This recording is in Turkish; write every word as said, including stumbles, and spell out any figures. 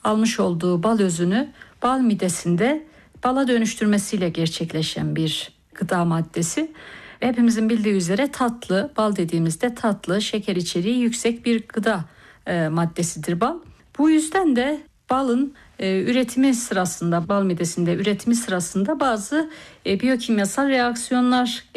almış olduğu bal özünü bal midesinde bala dönüştürmesiyle gerçekleşen bir gıda maddesi. Hepimizin bildiği üzere tatlı, bal dediğimizde tatlı, şeker içeriği yüksek bir gıda e, maddesidir bal. Bu yüzden de balın e, üretimi sırasında, bal midesinde üretimi sırasında bazı e, biyokimyasal reaksiyonlar